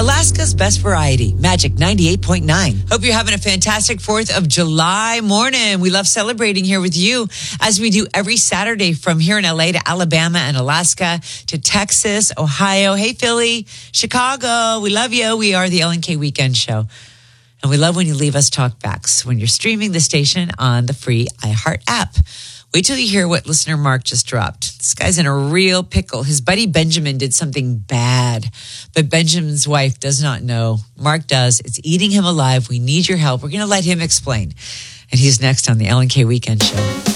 Alaska's best variety, Magic 98.9. Hope you're having a fantastic 4th of July morning. We love celebrating here with you as we do every Saturday from here in LA to Alabama and Alaska to Texas, Ohio. Hey, Philly, Chicago. We love you. We are the LNK Weekend Show. And we love when you leave us talkbacks when you're streaming the station on the free iHeart app. Wait till you hear what listener Mark just dropped. This guy's in a real pickle. His buddy Benjamin did something bad, but Benjamin's wife does not know. Mark does. It's eating him alive. We need your help. We're going to let him explain. And he's next on the LNK Weekend Show.